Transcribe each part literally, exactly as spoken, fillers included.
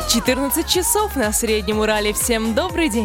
четырнадцать часов на Среднем Урале. Всем добрый день.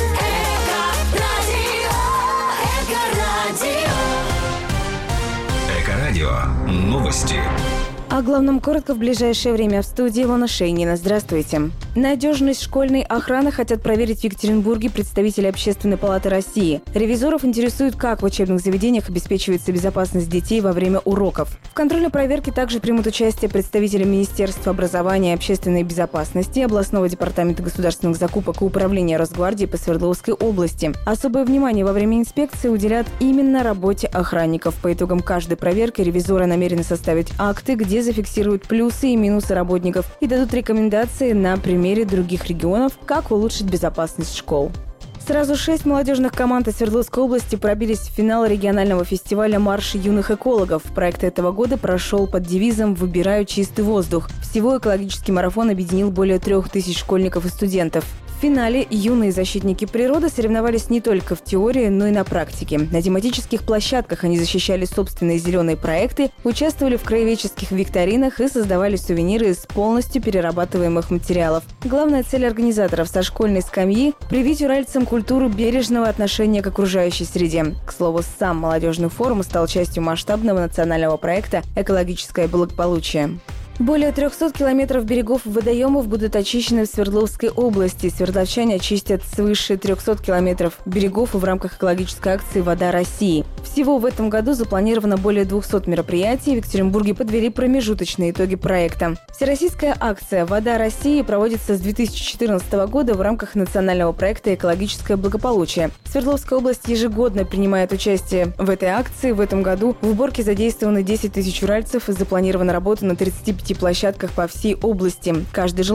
Эко-радио. Новости. О главном коротко в ближайшее время. В студии Илона Шейнина. Здравствуйте. Надежность школьной охраны хотят проверить в Екатеринбурге представители Общественной палаты России. Ревизоров интересует, как в учебных заведениях обеспечивается безопасность детей во время уроков. В контрольной проверке также примут участие представители Министерства образования и общественной безопасности, областного департамента государственных закупок и управления Росгвардии по Свердловской области. Особое внимание во время инспекции уделят именно работе охранников. По итогам каждой проверки ревизоры намерены составить акты, где зафиксируют плюсы и минусы работников и дадут рекомендации на примере других регионов, как улучшить безопасность школ. Сразу шесть молодежных команд из Свердловской области пробились в финал регионального фестиваля «Марш юных экологов». Проект этого года прошел под девизом «Выбираю чистый воздух». Всего экологический марафон объединил более трех тысяч школьников и студентов. В финале юные защитники природы соревновались не только в теории, но и на практике. На тематических площадках они защищали собственные зеленые проекты, участвовали в краеведческих викторинах и создавали сувениры из полностью перерабатываемых материалов. Главная цель организаторов со школьной скамьи – привить уральцам культуру бережного отношения к окружающей среде. К слову, сам молодежный форум стал частью масштабного национального проекта «Экологическое благополучие». Более трехсот километров берегов и водоемов будут очищены в Свердловской области. Свердловчане очистят свыше трехсот километров берегов в рамках экологической акции «Вода России». Всего в этом году запланировано более двухсот мероприятий. В Екатеринбурге подвели промежуточные итоги проекта. Всероссийская акция «Вода России» проводится с две тысячи четырнадцатого года в рамках национального проекта «Экологическое благополучие». Свердловская область ежегодно принимает участие в этой акции. В этом году в уборке задействованы десять тысяч уральцев и запланирована работа на тридцати пяти площадках по всей области. Каждый